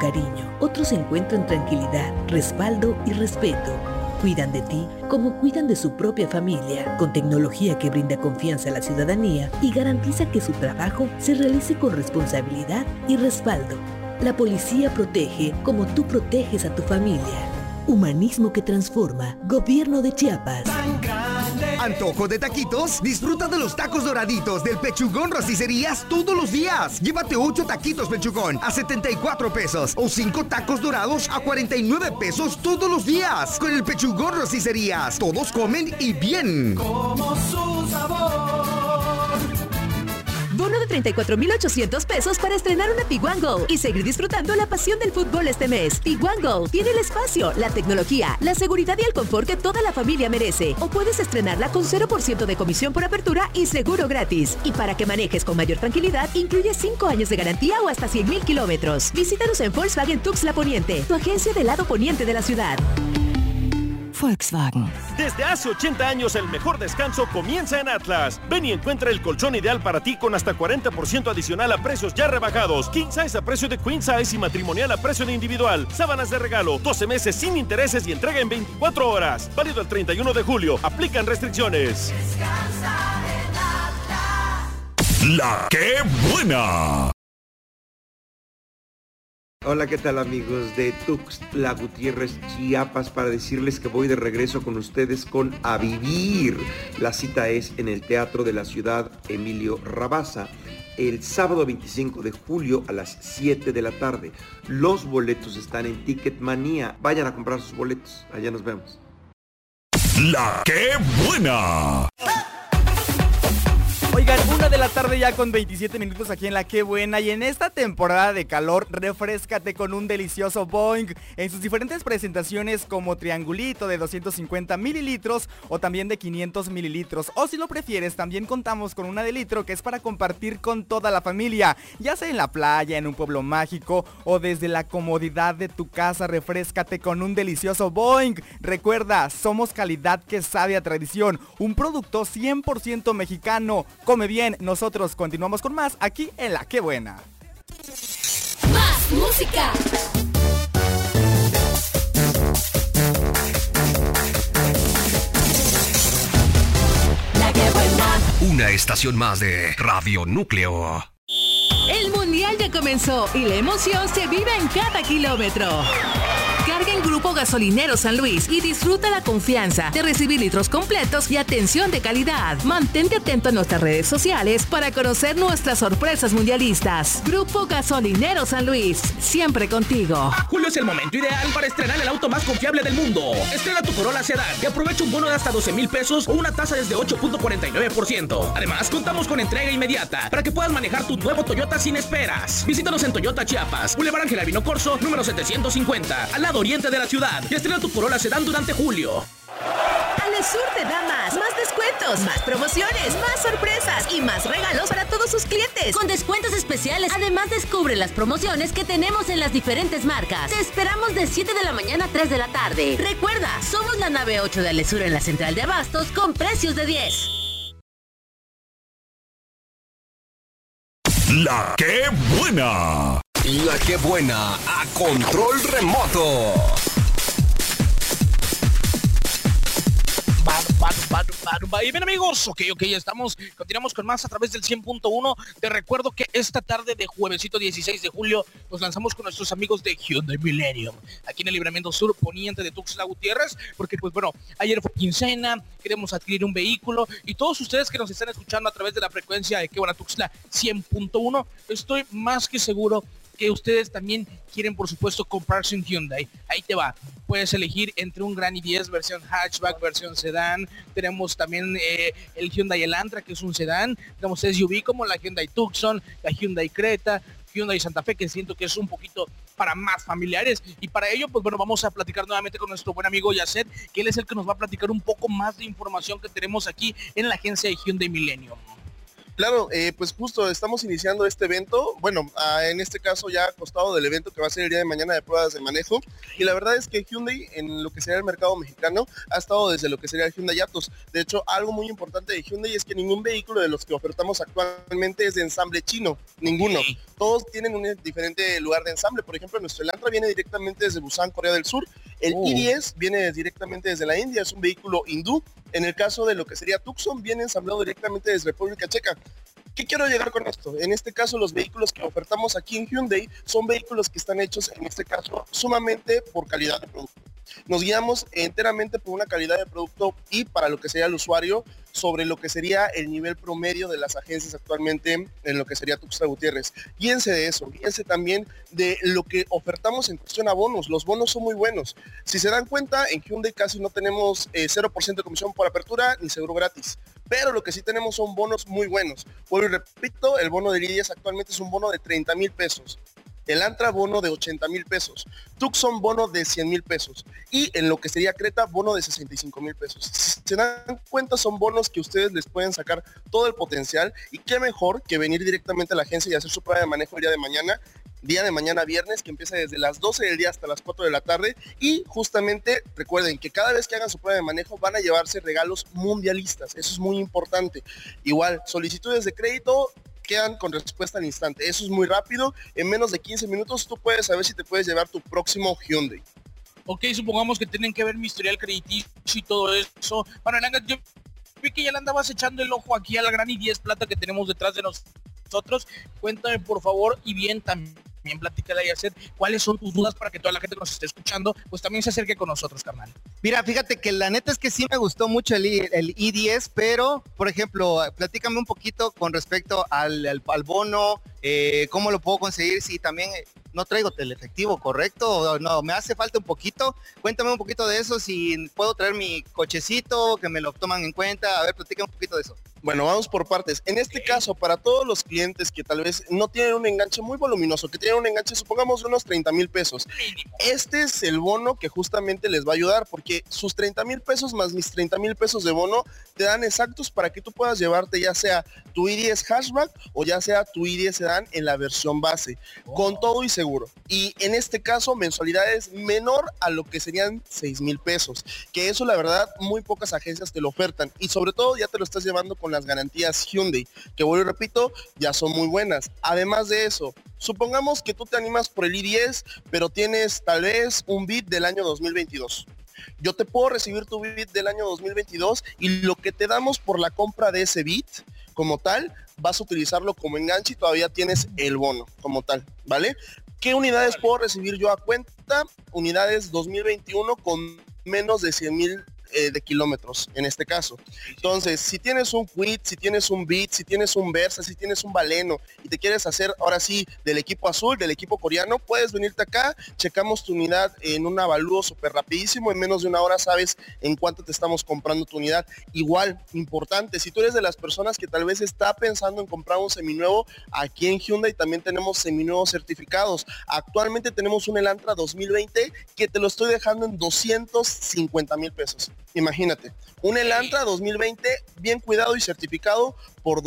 cariño, otros encuentran tranquilidad, respaldo y respeto. Cuidan de ti como cuidan de su propia familia, con tecnología que brinda confianza a la ciudadanía y garantiza que su trabajo se realice con responsabilidad y respaldo. La policía protege como tú proteges a tu familia. Humanismo que transforma. Gobierno de Chiapas. ¿Antojo de taquitos? Disfruta de los tacos doraditos del Pechugón Rosticerías todos los días. Llévate 8 taquitos Pechugón a 74 pesos o 5 tacos dorados a 49 pesos todos los días. Con el Pechugón Rosticerías, todos comen y bien. Como su sabor. Bono de 34,800 pesos para estrenar una Tiguan Go y seguir disfrutando la pasión del fútbol este mes. Tiguan Go tiene el espacio, la tecnología, la seguridad y el confort que toda la familia merece. O puedes estrenarla con 0% de comisión por apertura y seguro gratis. Y para que manejes con mayor tranquilidad, incluye 5 años de garantía o hasta 100,000 kilómetros. Visítanos en Volkswagen Tuxtla Poniente, tu agencia del lado poniente de la ciudad. Volkswagen. Desde hace 80 años el mejor descanso comienza en Atlas. Ven y encuentra el colchón ideal para ti con hasta 40% adicional a precios ya rebajados. King size a precio de queen size y matrimonial a precio de individual. Sábanas de regalo, 12 meses sin intereses y entrega en 24 horas. Válido el 31 de julio. Aplican restricciones. Descansa en Atlas. La ¡Qué buena! Hola, ¿qué tal amigos de Tuxtla Gutiérrez, Chiapas? Para decirles que voy de regreso con ustedes con A Vivir. La cita es en el Teatro de la Ciudad Emilio Rabasa, el sábado 25 de julio a las 7 de la tarde. Los boletos están en Ticketmanía. Vayan a comprar sus boletos. Allá nos vemos. La ¡Qué buena! Oigan, 1 de la tarde ya con 27 minutos aquí en La Qué Buena, y en esta temporada de calor, refréscate con un delicioso Boing en sus diferentes presentaciones como triangulito de 250 mililitros o también de 500 mililitros. O si lo prefieres, también contamos con una de litro que es para compartir con toda la familia, ya sea en la playa, en un pueblo mágico o desde la comodidad de tu casa. Refréscate con un delicioso Boing. Recuerda, somos calidad que sabe a tradición, un producto 100% mexicano. Come bien, nosotros continuamos con más aquí en La Qué Buena. Más música. La Qué Buena. Una estación más de Radio Núcleo. El mundial ya comenzó y la emoción se vive en cada kilómetro. Carga el Grupo Gasolinero San Luis y disfruta la confianza de recibir litros completos y atención de calidad. Mantente atento a nuestras redes sociales para conocer nuestras sorpresas mundialistas. Grupo Gasolinero San Luis, siempre contigo. Julio es el momento ideal para estrenar el auto más confiable del mundo. Estrena tu Corolla Sedan y aprovecha un bono de hasta 12,000 pesos o una tasa desde 8.49%. Además, contamos con entrega inmediata para que puedas manejar tu nuevo Toyota sin esperas. Visítanos en Toyota Chiapas, Boulevard Ángel Albino Corzo, número 750, al lado oriente de la ciudad, y estrena tu Corolla Sedan durante julio. Alesur te da más descuentos, más promociones, más sorpresas y más regalos para todos sus clientes. Con descuentos especiales. Además, descubre las promociones que tenemos en las diferentes marcas. Te esperamos de 7 de la mañana a 3 de la tarde. Recuerda, somos la nave 8 de Alesur en la central de abastos con precios de 10. La Qué Buena. La Qué Buena a control remoto. Y bien amigos, ok, ya estamos, continuamos con más a través del 100.1. Te recuerdo que esta tarde de juevesito 16 de julio nos lanzamos con nuestros amigos de Hyundai Millennium, aquí en el Libramiento Sur Poniente de Tuxtla Gutiérrez, porque pues bueno, ayer fue quincena, queremos adquirir un vehículo, y todos ustedes que nos están escuchando a través de la frecuencia de Qué Buena Tuxtla 100.1, estoy más que seguro que ustedes también quieren, por supuesto, comprarse un Hyundai. Ahí te va. Puedes elegir entre un Gran i10 versión hatchback, versión sedán. Tenemos también el Hyundai Elantra, que es un sedán. Tenemos SUV como la Hyundai Tucson, la Hyundai Creta, Hyundai Santa Fe, que siento que es un poquito para más familiares. Y para ello, pues bueno, vamos a platicar nuevamente con nuestro buen amigo Yacet, que él es el que nos va a platicar un poco más de información que tenemos aquí en la agencia de Hyundai Millennium. Claro, pues justo estamos iniciando este evento, bueno, en este caso ya costado del evento que va a ser el día de mañana de pruebas de manejo, y la verdad es que Hyundai en lo que sería el mercado mexicano ha estado desde lo que sería el Hyundai Atos. De hecho, algo muy importante de Hyundai es que ningún vehículo de los que ofertamos actualmente es de ensamble chino, ninguno. Todos tienen un diferente lugar de ensamble. Por ejemplo, nuestro Elantra viene directamente desde Busan, Corea del Sur. El i10 viene directamente desde la India, es un vehículo hindú. En el caso de lo que sería Tucson, viene ensamblado directamente desde República Checa. ¿Qué quiero llegar con esto? En este caso, los vehículos que ofertamos aquí en Hyundai son vehículos que están hechos, en este caso, sumamente por calidad de producto. Nos guiamos enteramente por una calidad de producto y para lo que sería el usuario sobre lo que sería el nivel promedio de las agencias actualmente en lo que sería Tuxtla Gutiérrez. Guíense de eso, guíense también de lo que ofertamos en cuestión a bonos. Los bonos son muy buenos. Si se dan cuenta, en Hyundai casi no tenemos 0% de comisión por apertura ni seguro gratis. Pero lo que sí tenemos son bonos muy buenos. Vuelvo y repito, el bono del i10 actualmente es un bono de 30,000 pesos. El Antra, bono de 80,000 pesos. Tucson, bono de 100,000 pesos. Y en lo que sería Creta, bono de 65,000 pesos. Si se dan cuenta, son bonos que ustedes les pueden sacar todo el potencial. Y qué mejor que venir directamente a la agencia y hacer su prueba de manejo el día de mañana viernes, que empieza desde las 12 del día hasta las 4 de la tarde. Y justamente recuerden que cada vez que hagan su prueba de manejo van a llevarse regalos mundialistas. Eso es muy importante. Igual, solicitudes de crédito quedan con respuesta al instante. Eso es muy rápido. En menos de 15 minutos tú puedes saber si te puedes llevar tu próximo Hyundai. Ok, supongamos que tienen que ver mi historial crediticio y todo eso. Bueno, Elanga, yo vi que ya le andabas echando el ojo aquí a la gran i10 plata que tenemos detrás de nosotros. Cuéntame, por favor, y bien también platícale a Yacet cuáles son tus dudas para que toda la gente que nos esté escuchando pues también se acerque con nosotros, carnal. Mira, fíjate que la neta es que sí me gustó mucho el i10, pero, por ejemplo, platícame un poquito con respecto al bono, cómo lo puedo conseguir, si también no traigo teleefectivo, ¿correcto? O no, me hace falta un poquito. Cuéntame un poquito de eso, si puedo traer mi cochecito, que me lo toman en cuenta. A ver, platícame un poquito de eso. Bueno, vamos por partes. En este caso, para todos los clientes que tal vez no tienen un enganche muy voluminoso, que tienen un enganche, supongamos, de unos 30,000 pesos, este es el bono que justamente les va a ayudar, porque sus 30,000 pesos más mis 30,000 pesos de bono te dan exactos para que tú puedas llevarte ya sea tu i10 hatchback o ya sea tu i10 sedán en la versión base, con todo y seguro. Y en este caso, mensualidades menor a lo que serían 6,000 pesos, que eso la verdad muy pocas agencias te lo ofertan, y sobre todo ya te lo estás llevando con las garantías Hyundai, que vuelvo y repito, ya son muy buenas. Además de eso, supongamos que tú te animas por el i10, pero tienes tal vez un Beat del año 2022. Yo te puedo recibir tu Beat del año 2022 y lo que te damos por la compra de ese Beat como tal, vas a utilizarlo como enganche y todavía tienes el bono como tal, ¿vale? ¿Qué unidades puedo recibir yo a cuenta? Unidades 2021 con menos de 100,000 de kilómetros en este caso. Entonces, si tienes un Kwid, si tienes un Beat, si tienes un Versa, si tienes un Baleno y te quieres hacer ahora sí del equipo azul, del equipo coreano, puedes venirte acá, checamos tu unidad en un avalúo súper rapidísimo, en menos de una hora sabes en cuánto te estamos comprando tu unidad. Igual, importante, si tú eres de las personas que tal vez está pensando en comprar un seminuevo, aquí en Hyundai también tenemos seminuevos certificados. Actualmente tenemos un Elantra 2020 que te lo estoy dejando en 250,000 pesos. Imagínate, un Elantra 2020 bien cuidado y certificado por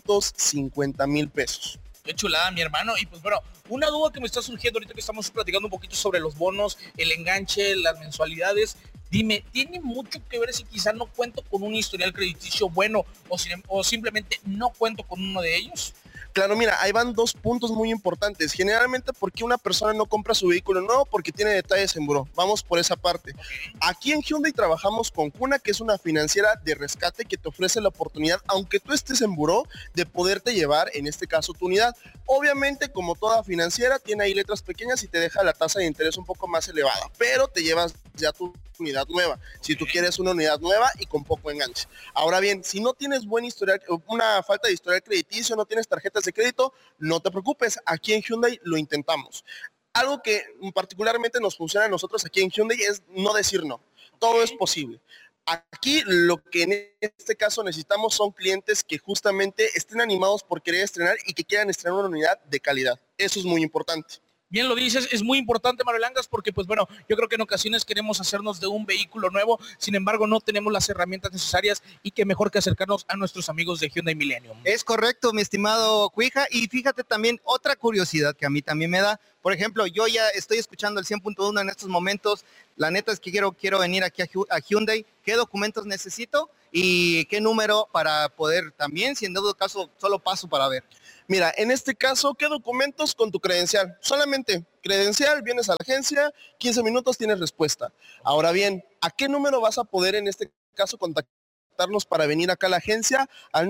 250,000 pesos. Qué chulada, mi hermano. Y pues bueno, una duda que me está surgiendo ahorita que estamos platicando un poquito sobre los bonos, el enganche, las mensualidades. Dime, ¿tiene mucho que ver si quizá no cuento con un historial crediticio bueno o simplemente no cuento con uno de ellos? Claro, mira, ahí van dos puntos muy importantes. Generalmente, ¿por qué una persona no compra su vehículo nuevo? Porque tiene detalles en buró. Vamos por esa parte. Aquí en Hyundai trabajamos con Cuna, que es una financiera de rescate que te ofrece la oportunidad, aunque tú estés en buró, de poderte llevar, en este caso, tu unidad. Obviamente, como toda financiera, tiene ahí letras pequeñas y te deja la tasa de interés un poco más elevada, pero te llevas ya tu unidad nueva, si tú quieres una unidad nueva y con poco enganche. Ahora bien, si no tienes buen historial, una falta de historial crediticio, no tienes tarjetas de crédito, no te preocupes, aquí en Hyundai lo intentamos. Algo que particularmente nos funciona a nosotros aquí en Hyundai es no decir no, todo es posible. Aquí lo que en este caso necesitamos son clientes que justamente estén animados por querer estrenar y que quieran estrenar una unidad de calidad. Eso es muy importante. Bien lo dices, es muy importante, Mario Langas, porque pues bueno, yo creo que en ocasiones queremos hacernos de un vehículo nuevo, sin embargo no tenemos las herramientas necesarias y qué mejor que acercarnos a nuestros amigos de Hyundai Millennium. Es correcto, mi estimado Cuija, y fíjate también otra curiosidad que a mí también me da, por ejemplo, yo ya estoy escuchando el 100.1 en estos momentos, la neta es que quiero venir aquí a Hyundai, ¿qué documentos necesito y qué número para poder también, si en dado caso solo paso para ver? Mira, en este caso, ¿qué documentos con tu credencial? Solamente credencial, vienes a la agencia, 15 minutos tienes respuesta. Ahora bien, ¿a qué número vas a poder en este caso contactarnos para venir acá a la agencia? Al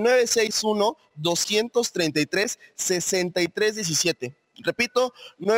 961-233-6317. Repito,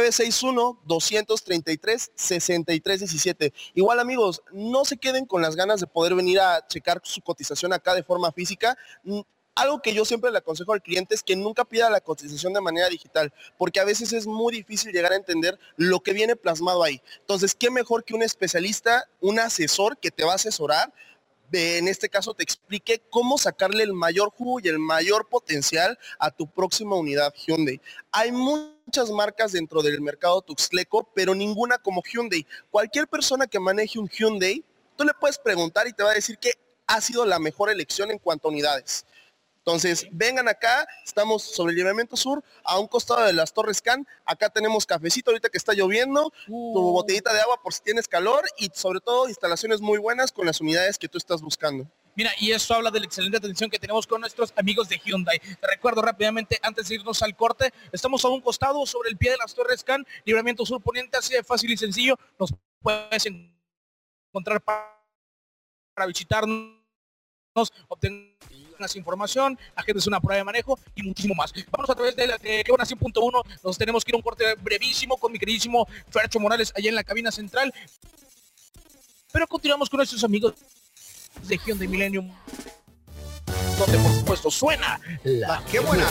961-233-6317. Igual, amigos, no se queden con las ganas de poder venir a checar su cotización acá de forma física. Algo que yo siempre le aconsejo al cliente es que nunca pida la cotización de manera digital, porque a veces es muy difícil llegar a entender lo que viene plasmado ahí. Entonces, ¿qué mejor que un especialista, un asesor que te va a asesorar? En este caso te explique cómo sacarle el mayor jugo y el mayor potencial a tu próxima unidad Hyundai. Hay muchas marcas dentro del mercado tuxtleco, pero ninguna como Hyundai. Cualquier persona que maneje un Hyundai, tú le puedes preguntar y te va a decir que ha sido la mejor elección en cuanto a unidades. Entonces, vengan acá, estamos sobre el Libramiento Sur, a un costado de las Torres Can. Acá tenemos cafecito ahorita que está lloviendo, tu botellita de agua por si tienes calor y sobre todo instalaciones muy buenas con las unidades que tú estás buscando. Mira, y eso habla de la excelente atención que tenemos con nuestros amigos de Hyundai. Te recuerdo rápidamente, antes de irnos al corte, estamos a un costado sobre el pie de las Torres Can, Libramiento Sur Poniente, así de fácil y sencillo. Nos puedes encontrar para visitarnos, obtener más información, agendas una prueba de manejo y muchísimo más. Vamos a través de Qué Buena 100.1, nos tenemos que ir a un corte brevísimo con mi queridísimo Fercho Morales allá en la cabina central. Pero continuamos con nuestros amigos de Hyundai Millennium, donde por supuesto suena la Qué Buena.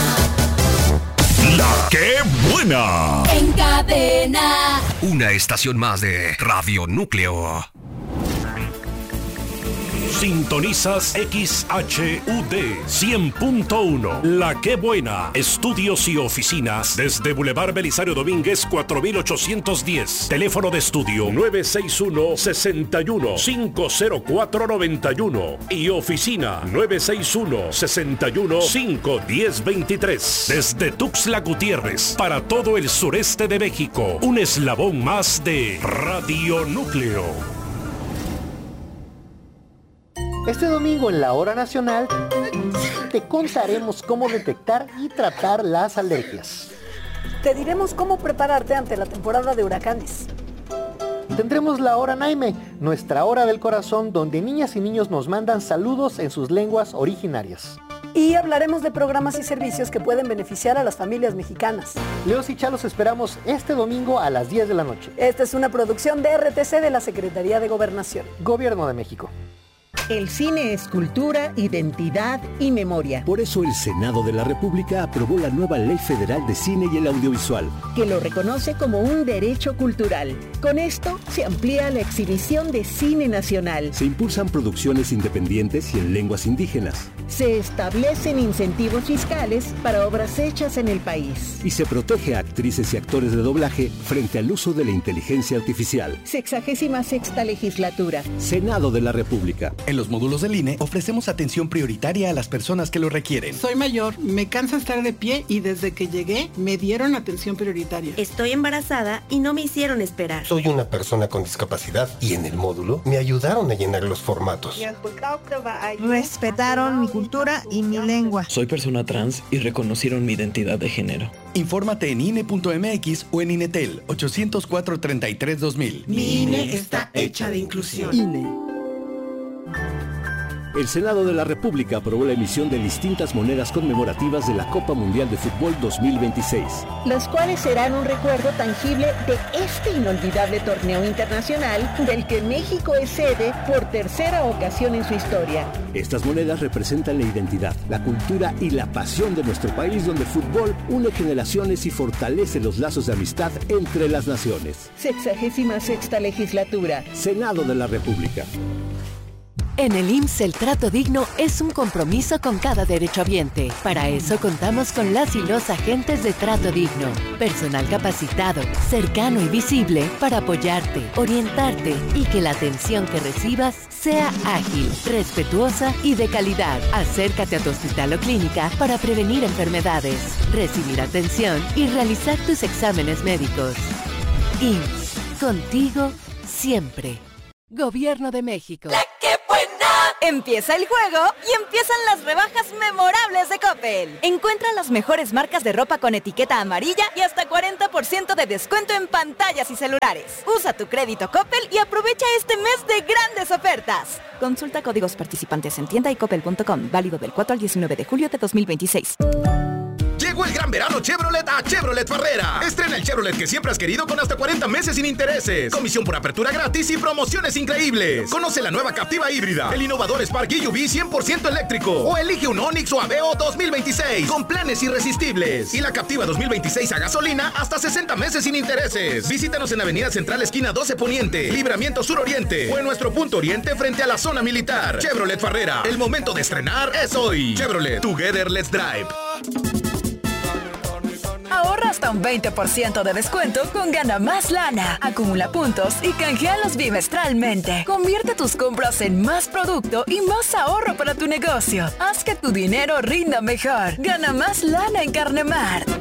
La Qué Buena. En cadena. Una estación más de Radio Núcleo. Sintonizas XHUD 100.1. La Qué Buena. Estudios y oficinas desde Boulevard Belisario Domínguez 4810. Teléfono de estudio 961-61-50491 y oficina 961-61-51023. Desde Tuxtla Gutiérrez para todo el sureste de México. Un eslabón más de Radio Núcleo. Este domingo en la Hora Nacional te contaremos cómo detectar y tratar las alergias. Te diremos cómo prepararte ante la temporada de huracanes. Tendremos la Hora Naime, nuestra hora del corazón, donde niñas y niños nos mandan saludos en sus lenguas originarias. Y hablaremos de programas y servicios que pueden beneficiar a las familias mexicanas. Leos y Chalos esperamos este domingo a las 10 de la noche. Esta es una producción de RTC de la Secretaría de Gobernación. Gobierno de México. El cine es cultura, identidad y memoria. Por eso el Senado de la República aprobó la nueva Ley Federal de Cine y el Audiovisual, que lo reconoce como un derecho cultural. Con esto se amplía la exhibición de cine nacional. Se impulsan producciones independientes y en lenguas indígenas. Se establecen incentivos fiscales para obras hechas en el país. Y se protege a actrices y actores de doblaje frente al uso de la inteligencia artificial. 66ª legislatura. Senado de la República. En los módulos del INE ofrecemos atención prioritaria a las personas que lo requieren. Soy mayor, me cansa estar de pie y desde que llegué me dieron atención prioritaria. Estoy embarazada y no me hicieron esperar. Soy una persona con discapacidad y en el módulo me ayudaron a llenar los formatos. Respetaron mi cultura y mi lengua. Soy persona trans y reconocieron mi identidad de género. Infórmate en INE.mx o en INETEL 804-33-2000. Mi INE está hecha de inclusión. INE. El Senado de la República aprobó la emisión de distintas monedas conmemorativas de la Copa Mundial de Fútbol 2026. Las cuales serán un recuerdo tangible de este inolvidable torneo internacional del que México es sede por tercera ocasión en su historia. Estas monedas representan la identidad, la cultura y la pasión de nuestro país, donde el fútbol une generaciones y fortalece los lazos de amistad entre las naciones. 66ª legislatura. Senado de la República. En el IMSS el trato digno es un compromiso con cada derechohabiente. Para eso contamos con las y los agentes de trato digno. Personal capacitado, cercano y visible para apoyarte, orientarte y que la atención que recibas sea ágil, respetuosa y de calidad. Acércate a tu hospital o clínica para prevenir enfermedades, recibir atención y realizar tus exámenes médicos. IMSS, contigo siempre. Gobierno de México. Empieza el juego y empiezan las rebajas memorables de Coppel. Encuentra las mejores marcas de ropa con etiqueta amarilla y hasta 40% de descuento en pantallas y celulares. Usa tu crédito Coppel y aprovecha este mes de grandes ofertas. Consulta códigos participantes en tienda y coppel.com. Válido del 4 al 19 de julio de 2026. Llegó el gran verano Chevrolet a Chevrolet Farrera. Estrena el Chevrolet que siempre has querido con hasta 40 meses sin intereses, comisión por apertura gratis y promociones increíbles. Conoce la nueva Captiva híbrida, el innovador Spark EUV 100% eléctrico o elige un Onix o Aveo 2026 con planes irresistibles. Y la Captiva 2026 a gasolina hasta 60 meses sin intereses. Visítanos en Avenida Central esquina 12 Poniente, Libramiento Sur Oriente o en nuestro punto oriente frente a la zona militar. Chevrolet Farrera, el momento de estrenar es hoy. Chevrolet, Together Let's Drive. Ahorra hasta un 20% de descuento con Gana Más Lana. Acumula puntos y canjealos bimestralmente. Convierte tus compras en más producto y más ahorro para tu negocio. Haz que tu dinero rinda mejor. Gana Más Lana en Carnemart.